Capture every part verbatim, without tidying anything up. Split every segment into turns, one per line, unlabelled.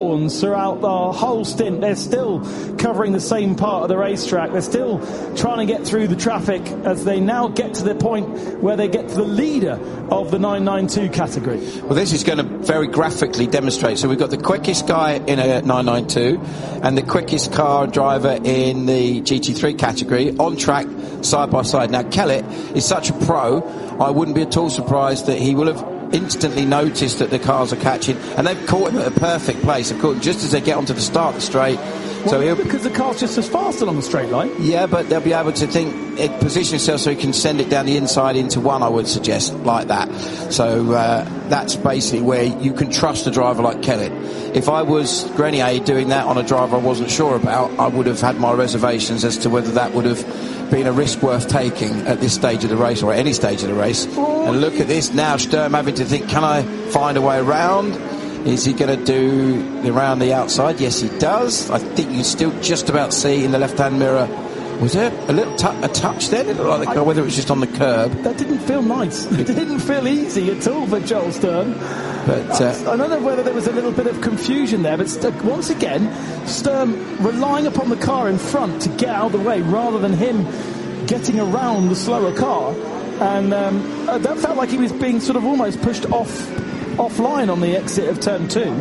horns throughout the whole stint. They're still covering the same part of the racetrack. They're still trying to get through the traffic as they now get to the point where they get to the leader of the nine ninety-two category.
Well, this is going to very graphically demonstrate. So we've got the quickest guy in a nine ninety-two and the quickest car driver in the G T three category on track side by side. Now, Kellett is such a pro, I wouldn't be at all surprised that he will have instantly noticed that the cars are catching, and they've caught him at a perfect place. They've caught him just as they get onto the start of the straight.
Well,
so he'll,
because the car's just as fast along the straight line.
Yeah, but they'll be able to think, it, position itself so he can send it down the inside into one, I would suggest, like that. So uh, that's basically where you can trust a driver like Kellett. If I was Grenier doing that on a driver I wasn't sure about, I would have had my reservations as to whether that would have been a risk worth taking at this stage of the race, or at any stage of the race. Oh, and look at this now, Sturm having to think, can I find a way around? Is he going to do around the outside? Yes, he does. I think you can still just about see in the left-hand mirror. Was there a little tu- a touch there? It looked like the car, whether it was just on the curb.
That didn't feel nice. It didn't feel easy at all for Joel Sturm.
But uh,
I don't know whether there was a little bit of confusion there, but st- once again, Sturm relying upon the car in front to get out of the way rather than him getting around the slower car. And um, uh, that felt like he was being sort of almost pushed off offline on the exit of turn two.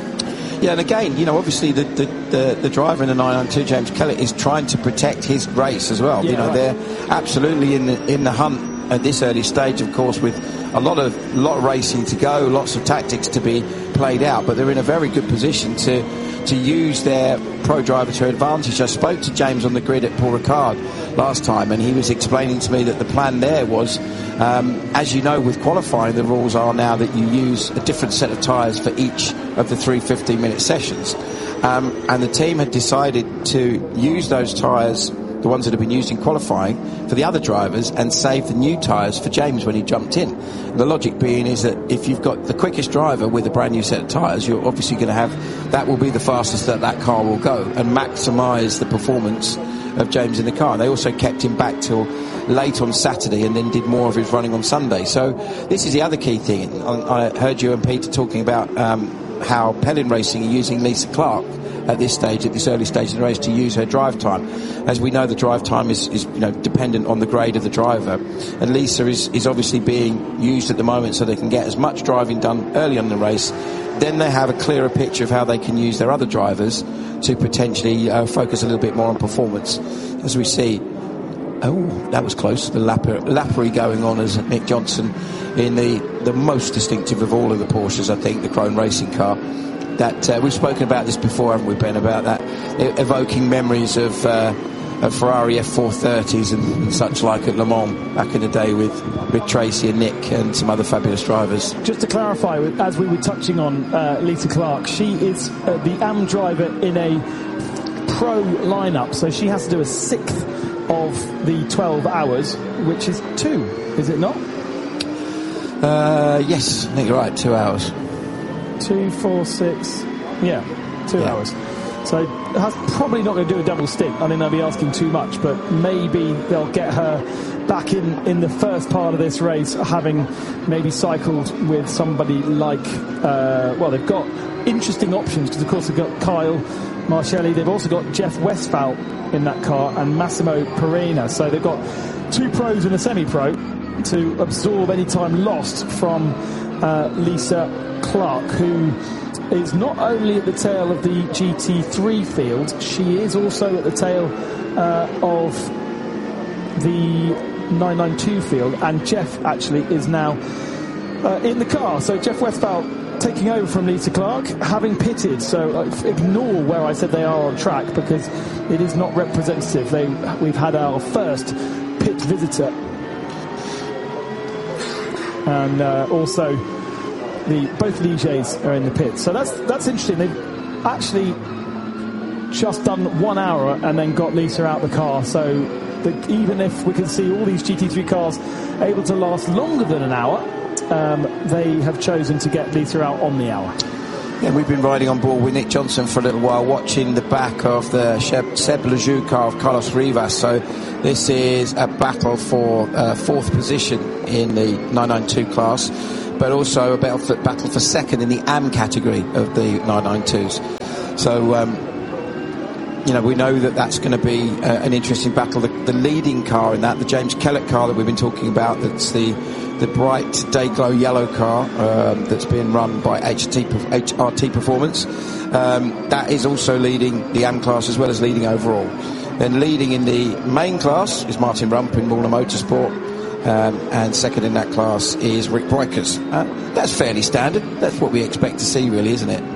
Yeah, and again, you know, obviously the the, the, the driver in the nine ninety-two, James Kellett, is trying to protect his race as well.
Yeah,
you know,
right.
They're absolutely in the in the hunt at this early stage, of course, with a lot of lot of racing to go, lots of tactics to be played out, but they're in a very good position to to use their pro driver to advantage. I spoke to James on the grid at Paul Ricard last time, and he was explaining to me that the plan there was, um, as you know, with qualifying, the rules are now that you use a different set of tyres for each of the three fifteen-minute sessions. Um, and the team had decided to use those tyres, the ones that have been used in qualifying, for the other drivers, and save the new tyres for James when he jumped in. And the logic being is that if you've got the quickest driver with a brand new set of tyres, you're obviously going to have, that will be the fastest that that car will go, and maximise the performance of James in the car. And they also kept him back till late on Saturday and then did more of his running on Sunday. So this is the other key thing. I, I heard you and Peter talking about um, how Pellin Racing are using Lisa Clark at this stage, at this early stage of the race, to use her drive time. As we know, the drive time is, is you know, dependent on the grade of the driver, and Lisa is, is obviously being used at the moment so they can get as much driving done early on in the race. Then they have a clearer picture of how they can use their other drivers to potentially uh, focus a little bit more on performance. As we see, oh, that was close, the lapper, lappery going on as Nick Johnson in the, the most distinctive of all of the Porsches, I think, the Chrome Racing car. That uh, we've spoken about this before, haven't we, Ben, about that evoking memories of, uh, of Ferrari F four thirties and, and such like at Le Mans back in the day with, with Tracy and Nick and some other fabulous drivers.
Just to clarify, as we were touching on uh, Lisa Clark, she is uh, the A M driver in a pro lineup, so she has to do a sixth of the twelve hours, which is two, is it not?
Uh, yes, I think you're right, two hours.
Two, four, six, yeah, two yeah. hours. So that's probably not going to do a double stint. I think they'll be asking too much, but maybe they'll get her back in, in the first part of this race, having maybe cycled with somebody like, uh, well, they've got interesting options, because of course they've got Kyle Marcelli, they've also got Jeff Westphal in that car, and Massimo Perina. So they've got two pros and a semi-pro to absorb any time lost from uh, Lisa Clark, who is not only at the tail of the G T three field, she is also at the tail uh, of the nine ninety-two field, and Jeff actually is now uh, in the car. So Jeff Westphal taking over from Lisa Clark, having pitted. So uh, ignore where I said they are on track, because it is not representative. They, we've had our first pit visitor, and uh, also the both Ligets are in the pit. So that's that's interesting. They've actually just done one hour and then got Lisa out the car. So that even if we can see all these G T three cars able to last longer than an hour, um, they have chosen to get Lisa out on the hour.
Yeah, we've been riding on board with Nick Johnson for a little while, watching the back of the Seb Lejeune car of Carlos Rivas. So this is a battle for uh, fourth position in the nine ninety-two class, but also a battle for, battle for second in the A M category of the nine ninety-twos. So, um, you know, we know that that's going to be uh, an interesting battle. The, the leading car in that, the James Kellett car that we've been talking about, that's the the bright day-glow yellow car um, that's being run by H R T Performance. Um, that is also leading the A M class as well as leading overall. Then leading in the main class is Martin Rump in Warner Motorsport, um, and second in that class is Rick Breukers. Uh, that's fairly standard. That's what we expect to see, really, isn't it?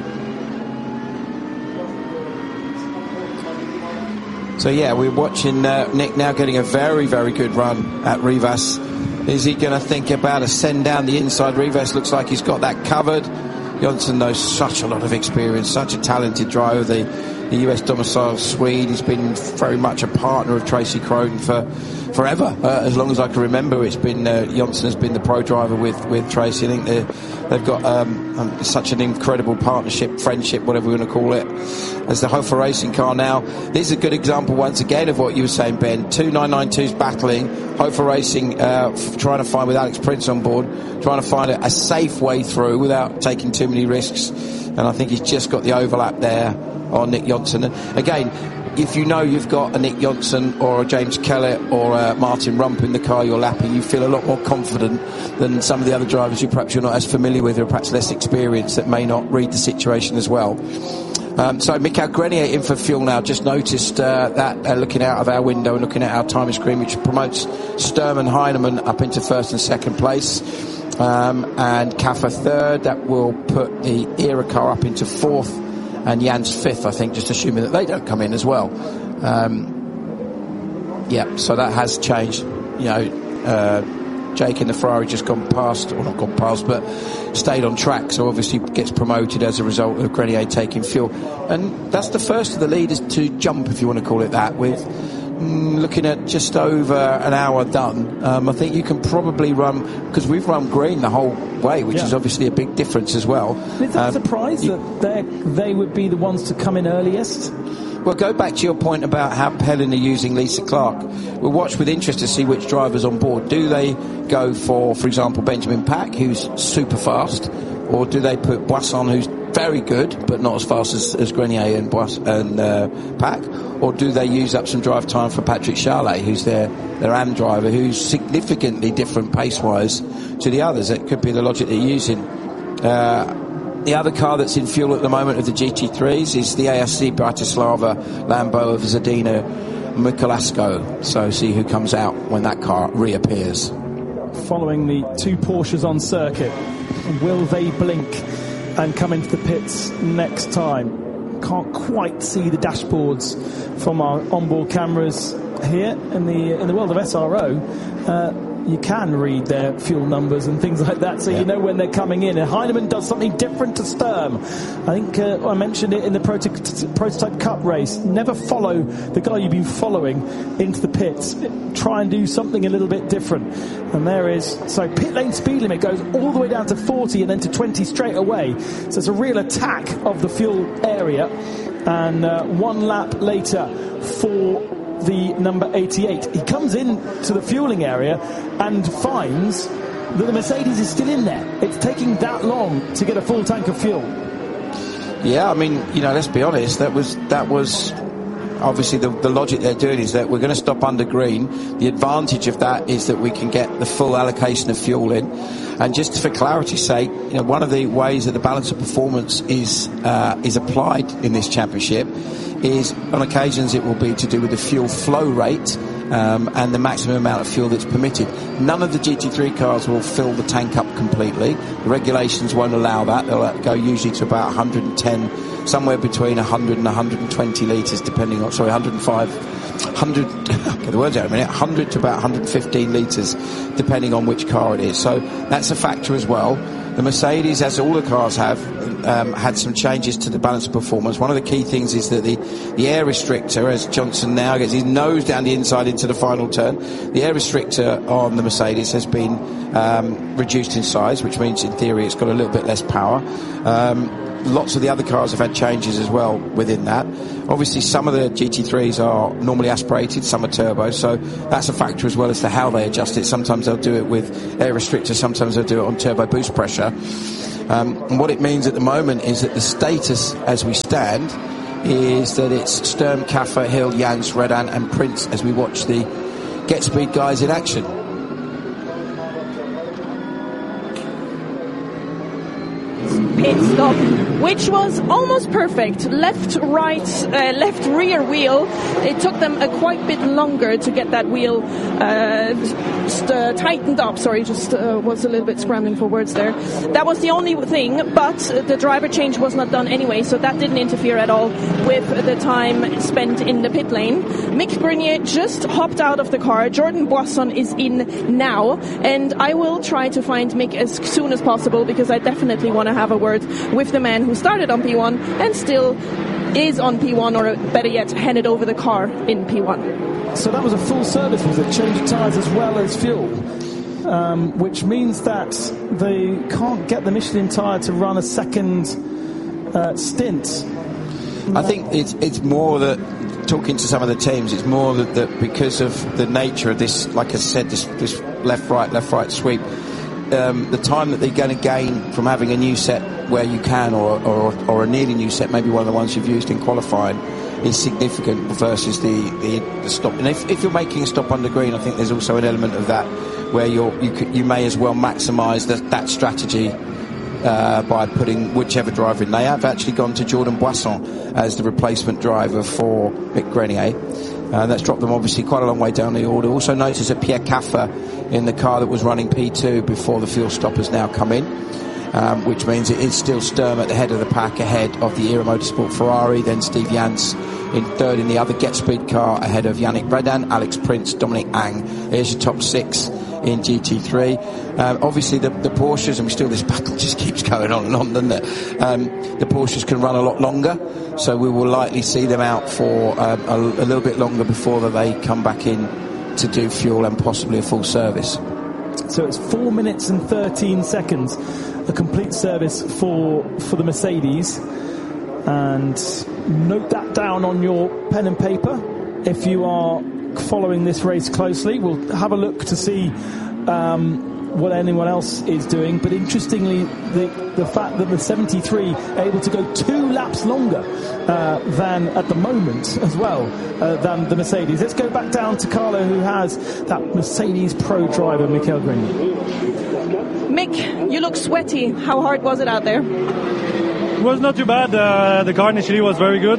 So yeah, we're watching uh, Nick now getting a very, very good run at Rivas. Is he going to think about a send down the inside? Rivas looks like he's got that covered. Jönsson knows such a lot of experience, such a talented driver, the, the U S domiciled Swede. He's been very much a partner of Tracy Crone for forever, uh, as long as I can remember. It's been uh, Jönsson has been the pro driver with, with Tracy. I think they've got um, um, such an incredible partnership, friendship, whatever we want to call it, as the Hofer Racing car now. This is a good example once again of what you were saying, Ben. Two nine ninety-twos battling, Hofer Racing uh, f- trying to find, with Alex Prince on board, trying to find a, a safe way through without taking too many risks. And I think he's just got the overlap there on Nick Jönsson. And again, if you know you've got a Nick Jönsson or a James Kellett or a Martin Rump in the car you're lapping, you feel a lot more confident than some of the other drivers you perhaps you're not as familiar with or perhaps less experienced that may not read the situation as well. Um, so Mikael Grenier in for fuel now. Just noticed uh, that uh, looking out of our window and looking at our timing screen, which promotes Sturm and Heinemann up into first and second place, um, and Kaffer third. That will put the Era car up into fourth and Jans fifth, I think, just assuming that they don't come in as well. Um, yeah, so that has changed. You know, uh, Jake in the Ferrari just gone past, or not gone past, but stayed on track, so obviously gets promoted as a result of Grenier taking fuel. And that's the first of the leaders to jump, if you want to call it that, with mm, looking at just over an hour done. Um, I think you can probably run, because we've run green the whole way, which yeah. is obviously a big difference as well.
Is that um, a surprise you, that they would be the ones to come in earliest?
Well, go back to your point about how Pelin are using Lisa Clark. We'll watch with interest to see which drivers on board. Do they go for, for example, Benjamin Pack, who's super fast, or do they put Boisson, who's very good but not as fast as, as Grenier and, Bois- and uh, Pack, or do they use up some drive time for Patrick Charlet, who's their, their A M driver, who's significantly different pace-wise to the others? It could be the logic they're using. Uh, The other car that's in fuel at the moment of the G T threes is the A S C Bratislava Lambo of Zadina Mikuláško. So see who comes out when that car reappears.
Following the two Porsches on circuit, will they blink and come into the pits next time? Can't quite see the dashboards from our onboard cameras here in the in the world of S R O. Uh, you can read their fuel numbers and things like that, so yeah. you know when they're coming in. And Heinemann does something different to Sturm. I think uh, I mentioned it in the proto- Prototype Cup race. Never follow the guy you've been following into the pits. Try and do something a little bit different. And there is, so pit lane speed limit goes all the way down to forty and then to twenty straight away. So it's a real attack of the fuel area. And uh, one lap later for the number eighty-eight. He comes in to the fueling area and finds that the Mercedes is still in there. It's taking that long to get a full tank of fuel.
Yeah, I mean, you know, let's be honest, that was that was obviously the, the logic they're doing is that we're going to stop under green. The advantage of that is that we can get the full allocation of fuel in. And just for clarity's sake, you know, one of the ways that the balance of performance is uh, is applied in this championship is, on occasions, it will be to do with the fuel flow rate um, and the maximum amount of fuel that's permitted. None of the G T three cars will fill the tank up completely. The regulations won't allow that. They'll go usually to about one hundred ten, somewhere between one hundred and one hundred twenty litres, depending on, sorry, one hundred five, one hundred, get the words out in a minute, one hundred to about one hundred fifteen litres, depending on which car it is. So that's a factor as well. The Mercedes, as all the cars have, um, had some changes to the balance of performance. One of the key things is that the, the air restrictor, as Jönsson now gets his nose down the inside into the final turn, the air restrictor on the Mercedes has been um, reduced in size, which means in theory it's got a little bit less power. Um, lots of the other cars have had changes as well within that. Obviously, some of the G T threes are normally aspirated, some are turbo, so that's a factor as well as to how they adjust it. Sometimes they'll do it with air restrictor, sometimes they'll do it on turbo boost pressure. Um, and what it means at the moment is that the status as we stand is that it's Sturm, Kaffer, Hill, Jans, Redan and Prince as we watch the Get Speed guys in action.
Pit stop, which was almost perfect. Left, right, uh, left rear wheel. It took them a quite bit longer to get that wheel uh, st- uh, tightened up. Sorry, just uh, was a little bit scrambling for words there. That was the only thing, but the driver change was not done anyway, so that didn't interfere at all with the time spent in the pit lane. Mick Grenier just hopped out of the car. Jordan Boisson is in now, and I will try to find Mick as soon as possible because I definitely want to have a word with the man who started on P one and still is on P one, or better yet, handed over the car in P one.
So that was a full service, was it? Change of tyres as well as fuel, um, which means that they can't get the Michelin tyre to run a second uh, stint.
I think it's it's more that, talking to some of the teams, it's more that, that because of the nature of this, like I said, this, this left-right, left-right sweep, Um, the time that they're going to gain from having a new set where you can, or, or, or a nearly new set, maybe one of the ones you've used in qualifying, is significant versus the, the, the stop. And if, if you're making a stop under green, I think there's also an element of that where you're, you could, you may as well maximise that, that strategy uh, by putting whichever driver in. They have actually gone to Jordan Boisson as the replacement driver for Mick Grenier. Uh, that's dropped them obviously quite a long way down the order. Also notice that Pierre Kaffer in the car that was running P two before the fuel stop has now come in, um, which means it is still Sturm at the head of the pack, ahead of the Era Motorsport Ferrari, then Steve Jans in third in the other Get Speed car, ahead of Yannick Redan, Alex Prince, Dominic Ang. Here's your top six in G T three. Um, obviously the, the Porsches, and we still, this battle just keeps going on and on, doesn't it? Um, the Porsches can run a lot longer, so we will likely see them out for um, a, a little bit longer before that they come back in to do fuel and possibly a full service.
So it's four minutes and thirteen seconds, a complete service for for the Mercedes. And note that down on your pen and paper if you are following this race closely. We'll have a look to see um, what anyone else is doing, but interestingly, the the fact that the seventy-three are able to go two laps longer uh, than at the moment as well uh, than the Mercedes. Let's go back down to Carlo, who has that Mercedes Pro driver, Michael Grenier.
Mick, you look sweaty. How hard was it out there?
It was not too bad. Uh, the car initially was very good.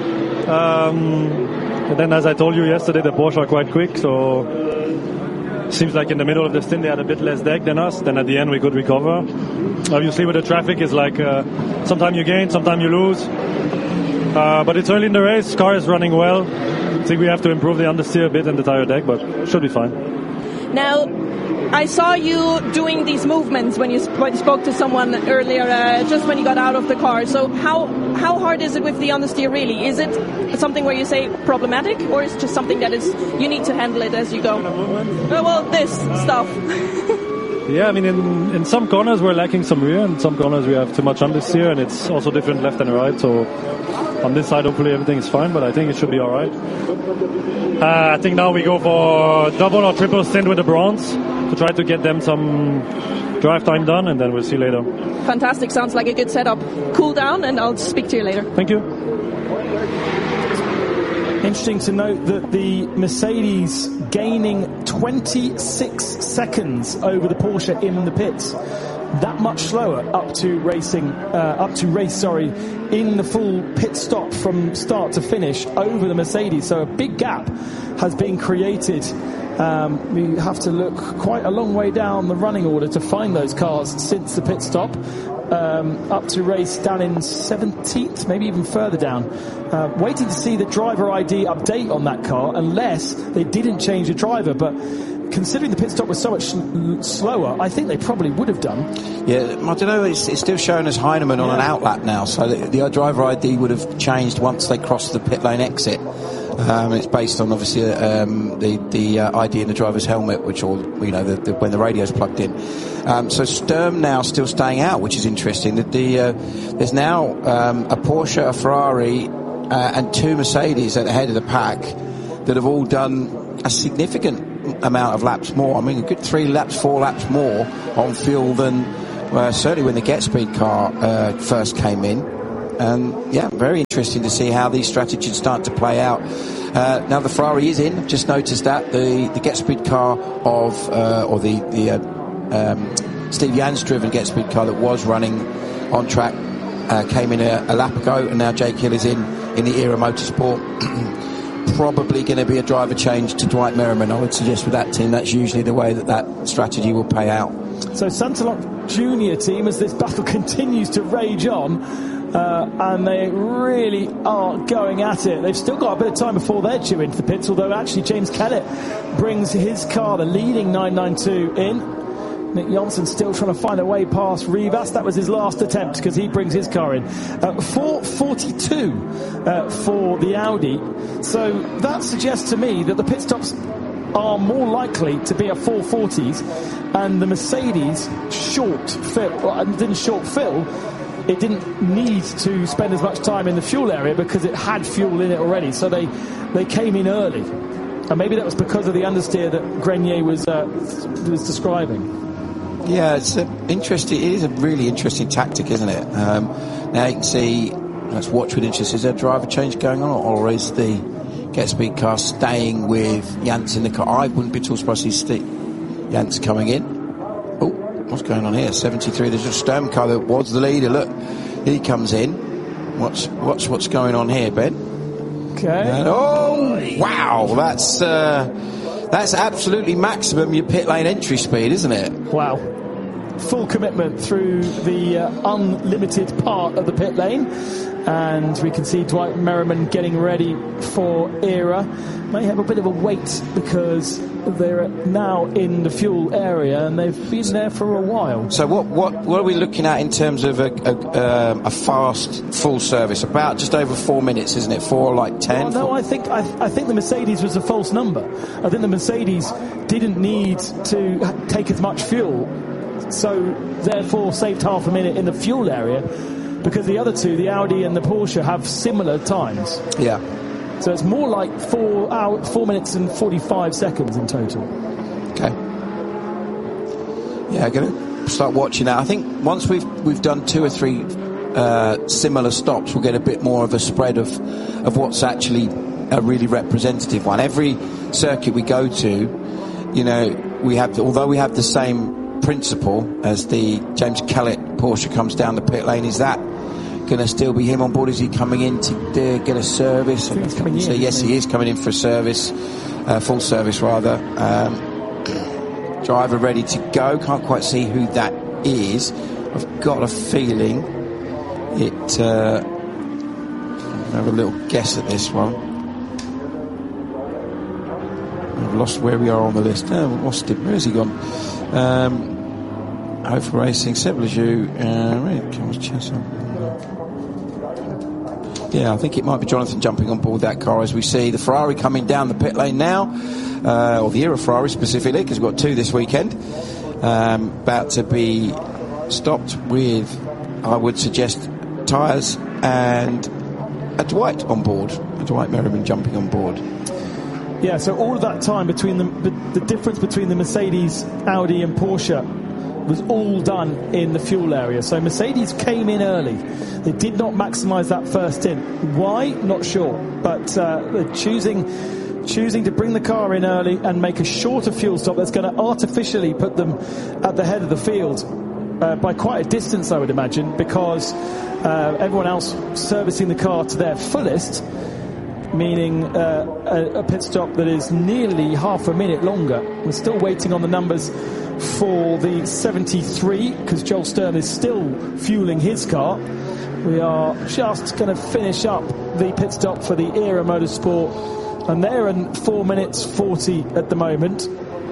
Um, and then, as I told you yesterday, the Porsche are quite quick, so seems like in the middle of the stint they had a bit less deck than us. Then at the end we could recover. Obviously with the traffic it's like uh, sometimes you gain, sometimes you lose. Uh, but it's early in the race, car is running well. I think we have to improve the understeer a bit and the tire deck, but should be fine.
Now, I saw you doing these movements when you, sp- when you spoke to someone earlier, uh, just when you got out of the car. So how how hard is it with the understeer really? Is it something where you say problematic, or is it just something that is you need to handle it as you go? Uh, well, this stuff.
Yeah, I mean, in, in some corners we're lacking some rear, and some corners we have too much understeer, and it's also different left and right. So on this side, hopefully everything is fine, but I think it should be all right. Uh, I think now we go for double or triple stint with the bronze to try to get them some drive time done, and then we'll see later.
Fantastic. Sounds like a good setup. Cool down, and I'll speak to you later.
Thank you.
Interesting to note that the Mercedes gaining twenty-six seconds over the Porsche in the pits. That much slower up to racing, uh, up to race, sorry, in the full pit stop from start to finish over the Mercedes. So a big gap has been created. Um, we have to look quite a long way down the running order to find those cars since the pit stop. Um, up to race down in seventeenth, maybe even further down. Uh, waiting to see the driver I D update on that car, unless they didn't change the driver. But considering the pit stop was so much slower, I think they probably would have done.
Yeah, I don't know, it's, it's still showing as Heinemann on
yeah.
an outlap now, so the, the driver I D would have changed once they crossed the pit lane exit. Um, it's based on obviously um, the the uh, I D in the driver's helmet, which all you know the, the, when the radio's plugged in. Um, so Sturm now still staying out, which is interesting. That the uh, there's now um, a Porsche, a Ferrari, uh, and two Mercedes at the head of the pack that have all done a significant amount of laps more. I mean, a good three laps, four laps more on fuel than uh, certainly when the Get Speed car uh, first came in. And yeah, very interesting to see how these strategies start to play out. Uh, now the Ferrari is in. Just noticed that the the Get Speed car of uh, or the the uh, um, Steve Jans driven Get Speed car that was running on track uh, came in a, a lap ago, and now Jake Hill is in in the Era Motorsport. Probably going to be a driver change to Dwight Merriman. I would suggest with that team, that's usually the way that that strategy will pay out.
So Santalok Junior team, as this battle continues to rage on. Uh, and they really are going at it. They've still got a bit of time before they're due into the pits, although actually James Kellett brings his car, the leading nine ninety-two, in. Nick Johnson still trying to find a way past Rivas. That was his last attempt because he brings his car in. Uh, four forty-two uh, for the Audi. So that suggests to me that the pit stops are more likely to be a four forties, and the Mercedes short fill, well, didn't short fill. It didn't need to spend as much time in the fuel area because it had fuel in it already. So they, they came in early. And maybe that was because of the understeer that Grenier was uh, was describing.
Yeah, it's a interesting. It is a really interesting tactic, isn't it? Um, now you can see, let's watch with interest. Is there a driver change going on, or is the Get Speed car staying with Jans in the car? I wouldn't be too surprised to see Jans coming in. What's going on here? seventy-three. There's a Sturm car that was the leader. Look, he comes in. Watch, watch what's going on here, Ben.
Okay.
And, oh, wow! That's uh, that's absolutely maximum your pit lane entry speed, isn't it?
Wow. Full commitment through the uh, unlimited part of the pit lane. And we can see Dwight Merriman getting ready for Era. May have a bit of a wait because they're now in the fuel area and they've been there for a while.
So what what, what are we looking at in terms of a, a, um, a fast full service? About just over four minutes, isn't it? Four, like ten?
Well, no, I think I, I think the Mercedes was a false number. I think the Mercedes didn't need to take as much fuel, so therefore saved half a minute in the fuel area. Because the other two, the Audi and the Porsche, have similar times.
Yeah.
So it's more like four hour, four minutes and forty-five seconds in total.
Okay. Yeah, I'm going to start watching that. I think once we've we've done two or three uh, similar stops, we'll get a bit more of a spread of of what's actually a really representative one. Every circuit we go to, you know, we have, although we have the same principle as the James Kellett Porsche comes down the pit lane, is that going to still be him on board? Is he coming in to uh, get a service?
I think he's coming in,
so yes, he is coming in for a service, uh, full service rather. Um, driver ready to go. Can't quite see who that is. I've got a feeling it. Uh, I'll have a little guess at this one. I've lost where we are on the list. Oh, I've lost him. Where has he gone? Um, Hope for Racing, Seb Lejeune, uh, yeah, I think it might be Jonathan jumping on board that car as we see the Ferrari coming down the pit lane now, uh, or the Era Ferrari specifically, because we've got two this weekend, um, about to be stopped with, I would suggest, tyres and a Dwight on board, a Dwight Merriman jumping on board.
Yeah, so all of that time between the, the, the difference between the Mercedes, Audi and Porsche was all done in the fuel area. So Mercedes came in early. They did not maximise that first stint. Why? Not sure. But uh, they're choosing choosing to bring the car in early and make a shorter fuel stop that's going to artificially put them at the head of the field uh, by quite a distance, I would imagine, because uh, everyone else servicing the car to their fullest, meaning uh, a, a pit stop that is nearly half a minute longer. We're still waiting on the numbers for the seventy-three because Joel Sturm is still fueling his car. We are just going to finish up the pit stop for the Era Motorsport, and they're in four minutes forty at the moment.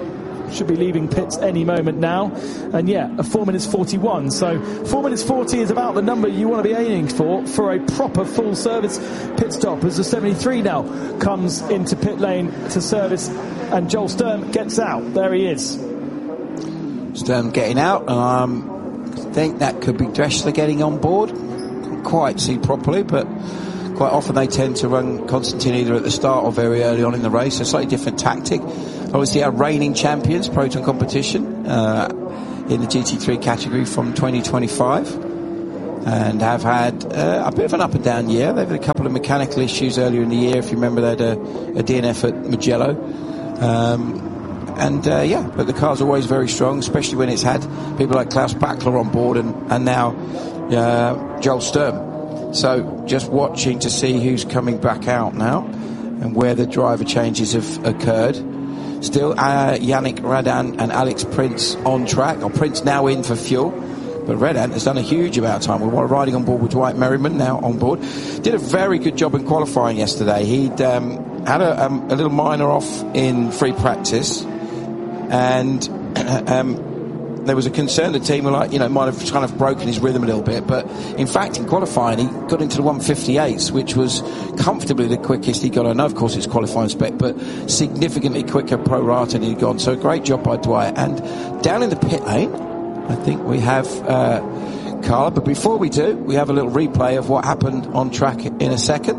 should be leaving pits any moment now. And yeah, a four minutes forty-one. So four minutes forty is about the number you want to be aiming for for a proper full service pit stop, as the seventy-three now comes into pit lane to service, and Joel Sturm gets out. There he is.
Sturm getting out, and um, I think that could be Dressler getting on board. Can't quite see properly, but quite often they tend to run Constantine either at the start or very early on in the race. A slightly different tactic. Obviously our reigning champions, Proton Competition, uh, in the G T three category from twenty twenty-five, and have had uh, a bit of an up and down year. They've had a couple of mechanical issues earlier in the year. If you remember, they had a, a D N F at Mugello. Um, and uh, yeah, but the car's always very strong, especially when it's had people like Klaus Bachler on board and, and now uh, Joel Sturm. So just watching to see who's coming back out now and where the driver changes have occurred. Still uh, Yannick Radan and Alex Prince on track. Or Prince now in for fuel, but Radan has done a huge amount of time. We were riding on board with Dwight Merriman now on board. Did a very good job in qualifying yesterday. He'd um, had a, um, a little minor off in free practice, and um, there was a concern the team were like, you know, might have kind of broken his rhythm a little bit, but in fact in qualifying he got into the one fifty-eights, which was comfortably the quickest he got. I know of course it's qualifying spec, but significantly quicker pro rata than he'd gone. So great job by Dwight. And down in the pit lane I think we have uh, Carla, but before we do, we have a little replay of what happened on track in a second,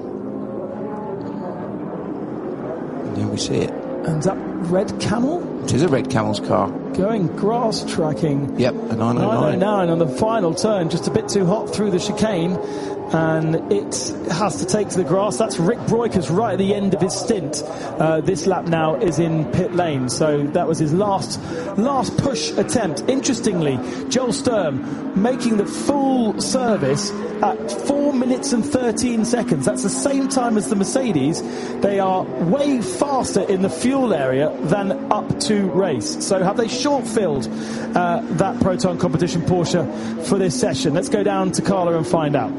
and there we see it.
And that red camel?
It is a red camel's car.
Going grass tracking.
Yep, a nine oh nine.
nine oh nine on the final turn, just a bit too hot through the chicane, and it has to take to the grass. That's Rick Broikers right at the end of his stint. Uh, this lap now is in pit lane, so that was his last last push attempt. Interestingly, Joel Sturm making the full service at four minutes and thirteen seconds. That's the same time as the Mercedes. They are way faster in the fuel area than up to race. So have they short-filled uh, that Proton Competition Porsche for this session? Let's go down to Carla and find out.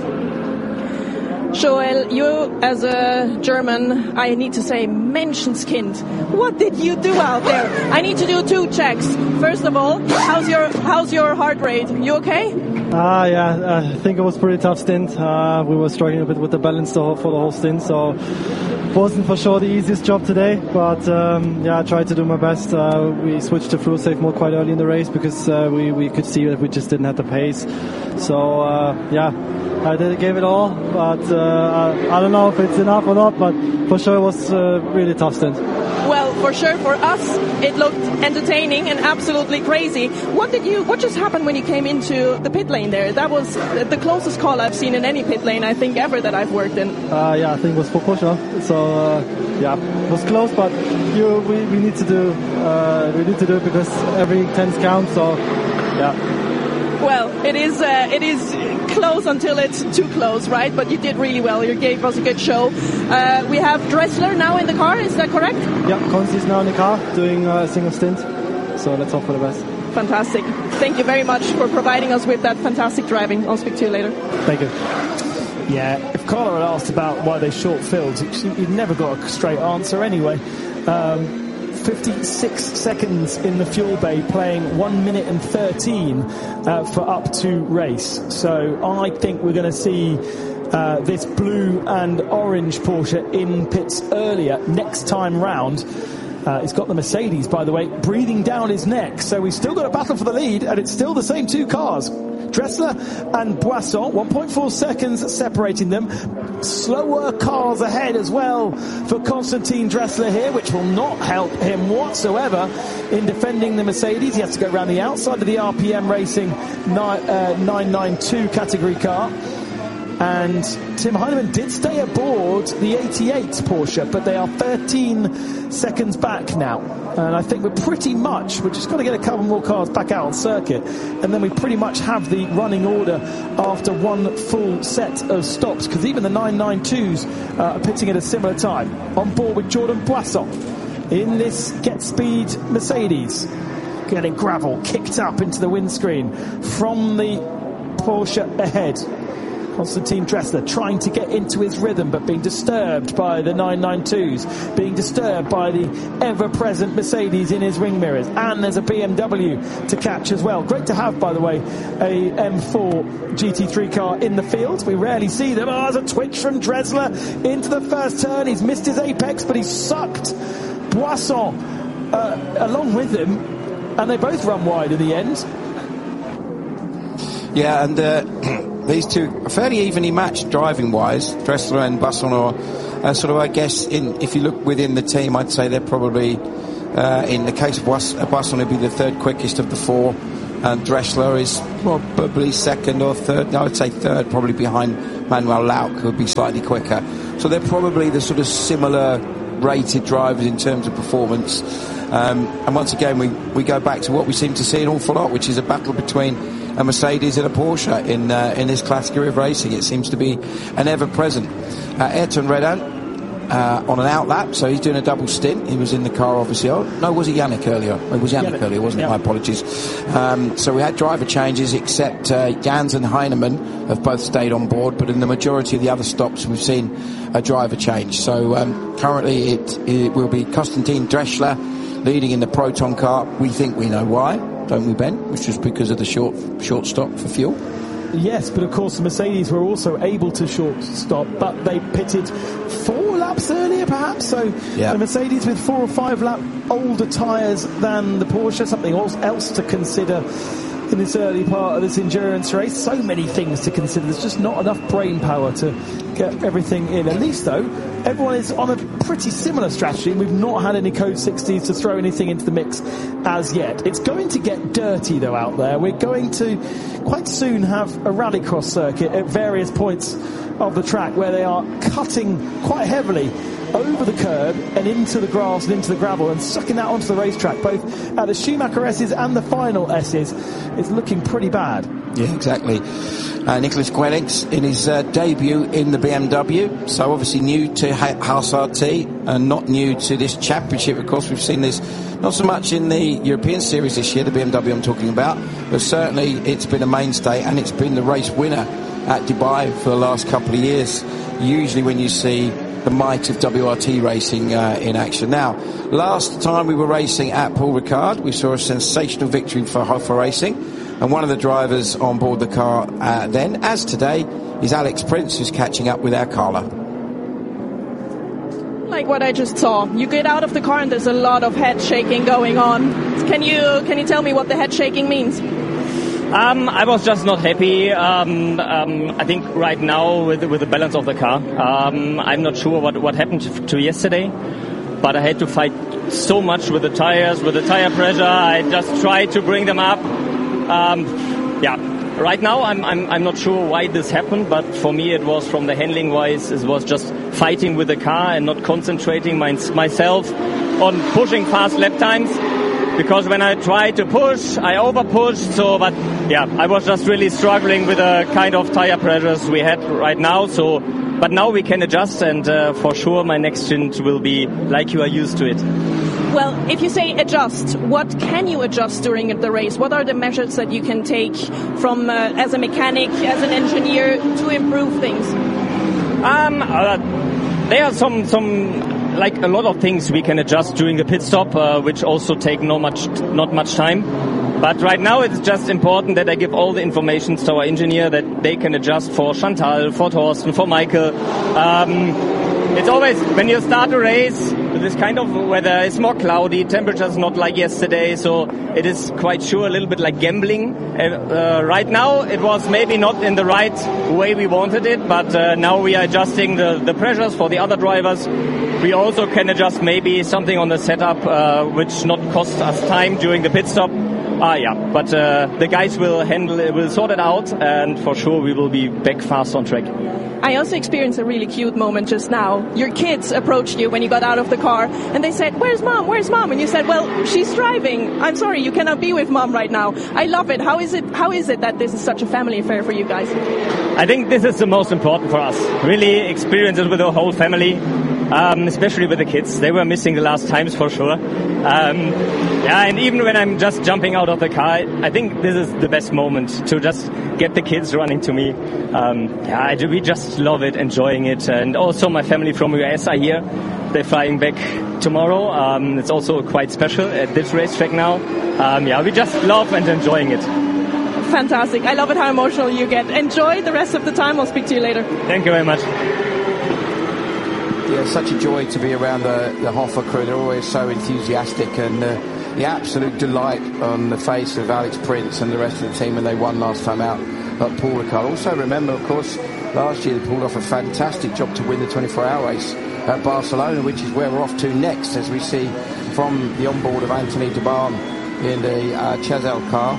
Joel, you as a German, I need to say Menschenskind. What did you do out there? I need to do two checks. First of all, how's your how's your heart rate? You okay?
Ah, uh, yeah, I think it was a pretty tough stint. Uh, we were struggling a bit with the balance the whole, for the whole stint, so wasn't for sure the easiest job today. But um, yeah, I tried to do my best. Uh, we switched to fuel safe mode quite early in the race because uh, we we could see that we just didn't have the pace. So uh, yeah, I did gave it all, but uh, I, I don't know if it's enough or not. But for sure, it was a really tough stint.
Well, for sure, for us, it looked entertaining and absolutely crazy. What did you? What just happened when you came into the pit lane there? That was the closest call I've seen in any pit lane, I think, ever that I've worked in.
Uh, yeah, I think it was for Porsche. So uh, yeah, it was close, but you, we, we need to do uh, we need to do it because every tenth counts. So yeah.
Well, it is uh, it is close until it's too close, right? But you did really well. You gave us a good show. Uh, we have Dressler now in the car. Is that correct?
Yeah, Consti is now in the car doing a single stint. So let's hope for the best.
Fantastic. Thank you very much for providing us with that fantastic driving. I'll speak to you later.
Thank you.
Yeah, if Carla had asked about why they short-filled, you'd never got a straight answer anyway. Um, fifty-six seconds in the fuel bay, playing one minute and thirteen uh, for up to race. So I think we're going to see uh, this blue and orange Porsche in pits earlier next time round. Uh, he's got the Mercedes, by the way, breathing down his neck. So we've still got a battle for the lead, and it's still the same two cars. Dressler and Boisson, one point four seconds separating them. Slower cars ahead as well for Constantine Dressler here, which will not help him whatsoever in defending the Mercedes. He has to go around the outside of the R P M Racing nine ninety-two category car. And Tim Heinemann did stay aboard the eighty-eight Porsche, but they are thirteen seconds back now. And I think we're pretty much, we're just got to get a couple more cars back out on circuit, and then we pretty much have the running order after one full set of stops, because even the nine ninety-twos uh, are pitting at a similar time. On board with Jordan Boisson in this Get Speed Mercedes, getting gravel kicked up into the windscreen from the Porsche ahead. Konstantin Dressler trying to get into his rhythm, but being disturbed by the nine ninety-twos, being disturbed by the ever-present Mercedes in his wing mirrors. And there's a B M W to catch as well. Great to have, by the way, a M four G T three car in the field. We rarely see them. Oh, there's a twitch from Dressler into the first turn. He's missed his apex, but he's sucked Boisson uh, along with him, and they both run wide in the end.
Yeah, and uh, these two are fairly evenly matched driving-wise. Dressler and Boisson are uh, sort of, I guess, in, if you look within the team, I'd say they're probably, uh, in the case of Boisson, would be the third quickest of the four, and Dressler is well, probably second or third. No, I would say third, probably behind Manuel Lauck, who would be slightly quicker. So they're probably the sort of similar rated drivers in terms of performance. Um, and once again, we, we go back to what we seem to see an awful lot, which is a battle between a Mercedes and a Porsche in uh, in this category of racing. It seems to be an ever-present. Uh, Ayrton Redan uh, on an outlap, so he's doing a double stint. He was in the car, obviously. Oh, no, was it Yannick earlier? It was Yannick, Yannick. earlier, wasn't yeah. it? My apologies. Um, so we had driver changes, except uh, Jans and Heinemann have both stayed on board, but in the majority of the other stops, we've seen a driver change. So um, currently it, it will be Konstantin Dressler leading in the Proton car. We think we know why, don't we, Ben? Which is because of the short short stop for fuel.
Yes, but of course the Mercedes were also able to short stop, but they pitted four laps earlier, perhaps. So yeah. the Mercedes with four or five lap older tyres than the Porsche, something else to consider in this early part of this endurance race. So many things to consider. There's just not enough brain power to get everything in. At least, though, everyone is on a pretty similar strategy, and we've not had any Code sixties to throw anything into the mix as yet. It's going to get dirty, though, out there. We're going to quite soon have a rallycross circuit at various points of the track where they are cutting quite heavily over the curb and into the grass and into the gravel and sucking that onto the racetrack, both at the Schumacher S's and the final S's. It's looking pretty bad.
Yeah, exactly. Uh, Nicholas Guenix in his uh, debut in the B M W, so obviously new to Haas R T and not new to this championship. Of course, we've seen this not so much in the European Series this year, the B M W I'm talking about, but certainly it's been a mainstay, and it's been the race winner at Dubai for the last couple of years. Usually when you see the might of W R T racing uh, in action. Now, last time we were racing at Paul Ricard, we saw a sensational victory for Hofer Racing, and one of the drivers on board the car uh, then, as today, is Alex Prince, who's catching up with our Carla.
Like what I just saw, you get out of the car and there's a lot of head shaking going on. Can you can you tell me what the head shaking means?
Um, I was just not happy. Um, um, I think right now with with the balance of the car, um, I'm not sure what what happened to, to yesterday, but I had to fight so much with the tires, with the tire pressure. I just tried to bring them up. Um, yeah, right now I'm I'm I'm not sure why this happened, but for me it was from the handling wise, it was just fighting with the car and not concentrating my, myself on pushing fast lap times. Because when I tried to push, I over-pushed, so, but yeah, I was just really struggling with the kind of tire pressures we had right now, so, but now we can adjust, and uh, for sure my next stint will be like you are used to it.
Well, if you say adjust, what can you adjust during the race? What are the measures that you can take from, uh, as a mechanic, as an engineer, to improve things?
Um, uh, there are some, some, like a lot of things we can adjust during the pit stop, uh, which also take not much, not much time. But right now it's just important that I give all the information to our engineer that they can adjust for Chantal, for Thorsten, for Michael. Um, it's always, when you start a race, with this kind of weather, it's more cloudy, temperature's not like yesterday, so it is quite sure a little bit like gambling. Uh, uh, right now it was maybe not in the right way we wanted it, but uh, now we are adjusting the, the pressures for the other drivers. We also can adjust maybe something on the setup, uh, which not cost us time during the pit stop. Ah, yeah, but uh, the guys will handle it, will sort it out, and for sure we will be back fast on track.
I also experienced a really cute moment just now. Your kids approached you when you got out of the car, and they said, "Where's mom? Where's mom?" And you said, "Well, she's driving. I'm sorry, you cannot be with mom right now." I love it. How is it? How is it that this is such a family affair for you guys?
I think this is the most important for us. Really experience it with the whole family. um, especially with the kids. They were missing the last times for sure. Um, yeah, and even when I'm just jumping out of the car, I think this is the best moment to just get the kids running to me. Um, yeah, I, we just love it, enjoying it. And also my family from U S are here. They're flying back tomorrow. Um, it's also quite special at this racetrack now. Um, yeah, we just love and enjoying it.
Fantastic. I love it how emotional you get. Enjoy the rest of the time. I'll speak to you later.
Thank you very much.
Yeah, such a joy to be around the, the Hoffa crew. They're always so enthusiastic, and uh, the absolute delight on the face of Alex Prince and the rest of the team when they won last time out at Paul Ricard. Also remember, of course, last year they pulled off a fantastic job to win the twenty-four hour race at Barcelona, which is where we're off to next, as we see from the onboard of Anthony Debarn in the uh, Chazelle car.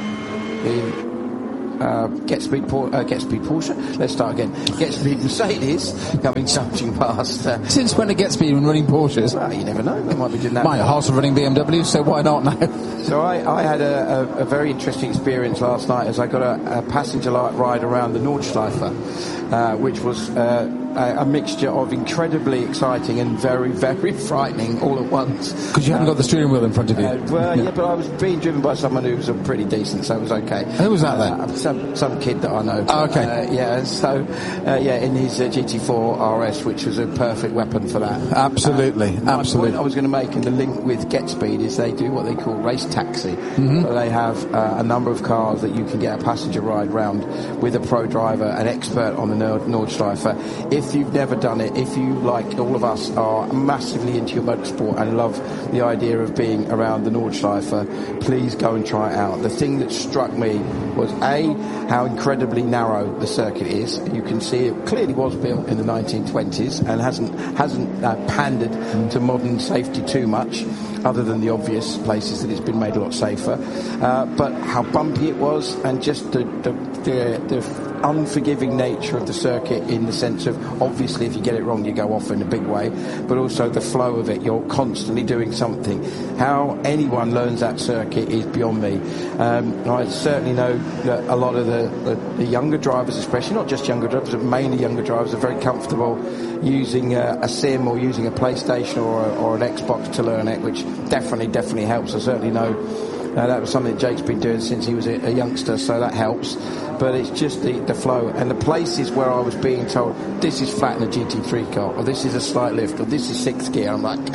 The Uh, get speed, Por- uh, get speed Porsche. Let's start again. Get speed Mercedes coming charging past. Uh,
Since when to get speed when running Porsches?
Well, you never know. They might be doing that.
My Haas are running B M W, so why not now?
So I, I had a, a, a very interesting experience last night as I got a, a passenger light ride around the Nordschleife, uh, which was uh, a, a mixture of incredibly exciting and very, very frightening all at once.
Because you haven't um, got the steering wheel in front of you.
Uh, well, yeah. yeah, but I was being driven by someone who was pretty decent, so it was okay.
Who was that then?
Uh, some some kid that I know.
Oh, okay.
Uh, yeah, so uh, yeah, in his uh, G T four R S, which was a perfect weapon for that.
Absolutely,
uh,
absolutely.
The point I was going to make in the link with GetSpeed is they do what they call race taxi.
Mm-hmm.
So they have uh, a number of cars that you can get a passenger ride round with a pro driver, an expert on the Nord- Nordschleife. If you've never done it, if you, like all of us, are massively into your motorsport and love the idea of being around the Nordschleife, please go and try it out. The thing that struck me was A, how incredibly narrow the circuit is. You can see it clearly was built in the nineteen twenties and hasn't hasn't uh, pandered to modern safety too much, other than the obvious places that it's been made a lot safer. Uh, but how bumpy it was, and just the the, the, the unforgiving nature of the circuit, in the sense of, obviously if you get it wrong you go off in a big way, but also the flow of it, you're constantly doing something. How anyone learns that circuit is beyond me. Um, I certainly know that a lot of the, the, the younger drivers, especially, not just younger drivers, but mainly younger drivers, are very comfortable using a, a sim or using a PlayStation or, a, or an Xbox to learn it, which definitely, definitely helps. I certainly know uh, that was something that Jake's been doing since he was a, a youngster, so that helps. But it's just the, the flow and the places where I was being told this is flat in a G T three car, or this is a slight lift, or this is sixth gear. I'm like,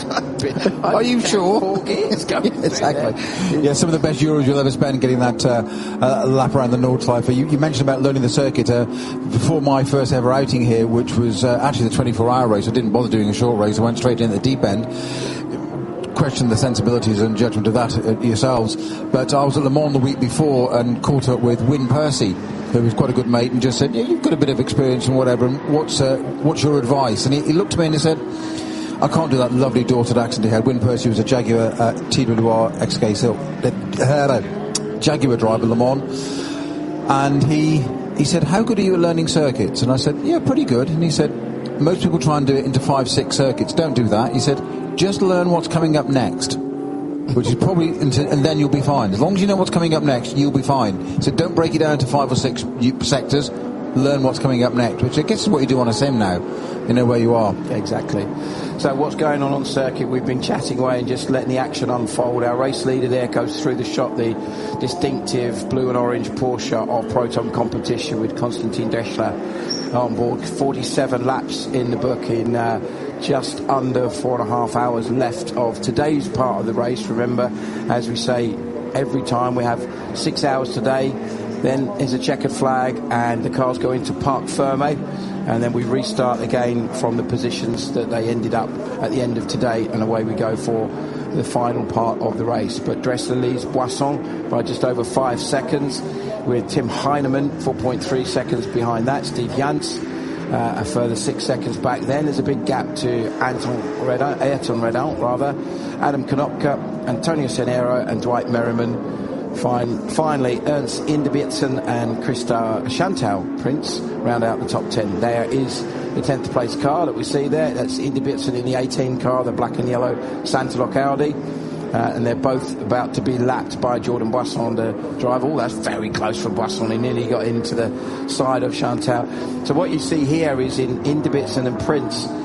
are you sure?
Four gears going
yeah, exactly. Yeah, some of the best euros you'll ever spend getting that uh, uh, lap around the Nordschleife. You, you mentioned about learning the circuit. Uh, before my first ever outing here, which was uh, actually the twenty-four hour race, I didn't bother doing a short race. I went straight in at the deep end. Question the sensibilities and judgment of that uh, yourselves, but I was at Le Mans the week before and caught up with Wyn Percy, who was quite a good mate, and just said, yeah, you've got a bit of experience and whatever, and what's uh, what's your advice? And he, he looked at me and he said, I can't do that lovely daughter accent he had. Wyn Percy was a Jaguar uh, T W R X K Sil uh, Jaguar driver, Le Mans, and he he said, how good are you at learning circuits? And I said, yeah, pretty good. And he said, most people try and do it into five, six circuits. Don't do that. He said, just learn what's coming up next, which is probably, and then you'll be fine. As long as you know what's coming up next, you'll be fine. So don't break it down into five or six sectors. Learn what's coming up next, which I guess is what you do on a sim now. You know where you are.
Exactly. So what's going on on circuit? We've been chatting away and just letting the action unfold. Our race leader there goes through the shot, the distinctive blue and orange Porsche of Proton competition with Konstantin Dreschler on board. forty-seven laps in the book in uh, just under four and a half hours left of today's part of the race. Remember, as we say every time, we have six hours today, then is a checkered flag and the cars go into Parc Fermé, and then we restart again from the positions that they ended up at the end of today, and away we go for the final part of the race. But Dressler leads Boisson by just over five seconds, with Tim Heinemann four point three seconds behind that. Steve Jans uh, a further six seconds back. Then there's a big gap to Anton Redon, Ayrton Redon rather, Adam Konopka, Antonio Cenero and Dwight Merriman. Fine, finally, Ernst Inderbitzen and Christa Chantal Prince round out the top ten. There is the tenth place car that we see there. That's Inderbitzen in the eighteen car, the black and yellow Santalok Audi. Uh, and they're both about to be lapped by Jordan Boisson, the driver. Oh, that's very close for Boisson. He nearly got into the side of Chantal. So what you see here is in Inderbitzen and Prince,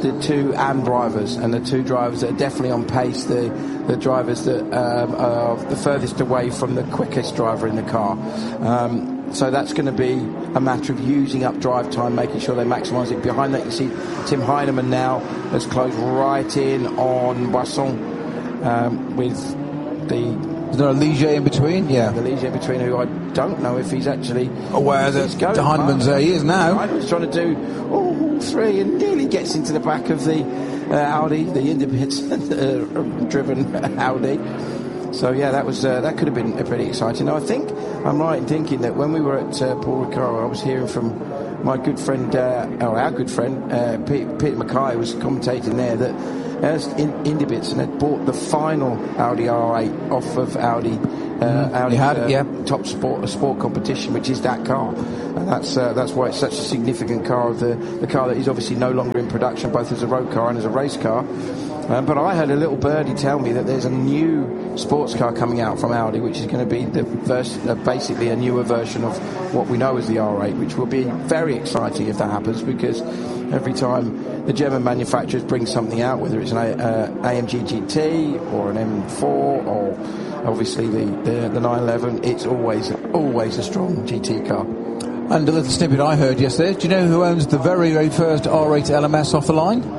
the two A M drivers, and the two drivers that are definitely on pace, the the drivers that um, are the furthest away from the quickest driver in the car. Um, so that's going to be a matter of using up drive time, making sure they maximise it. Behind that, you see Tim Heinemann now has closed right in on Boisson um, with the...
Is there a Ligier in between? Yeah.
The Ligier in between, who I don't know if he's actually
aware that
going.
Heinemann's there. He is now.
Heinemann's trying to do all three and nearly gets into the back of the uh, Audi, the Indibit-driven uh, Audi. So yeah, that was uh, that could have been uh, pretty exciting. Now, I think I'm right in thinking that when we were at uh, Paul Ricard, I was hearing from my good friend, uh, or our good friend, uh, Peter, Peter Mackay, was commentating there that as in, Indibits and had bought the final Audi R eight off of Audi, uh, mm, Audi
had,
uh,
yeah.
top sport sport competition, which is that car, and that's uh, that's why it's such a significant car. Of the the car that is obviously no longer in production, both as a road car and as a race car. Um, but I heard a little birdie tell me that there's a new sports car coming out from Audi, which is going to be the vers- uh, basically a newer version of what we know as the R eight, which will be very exciting if that happens, because every time the German manufacturers bring something out, whether it's an a- uh, A M G G T or an M four or obviously the, the, the nine eleven, it's always always a strong G T car.
And a little snippet I heard yesterday, do you know who owns the very, very first R eight L M S off the line?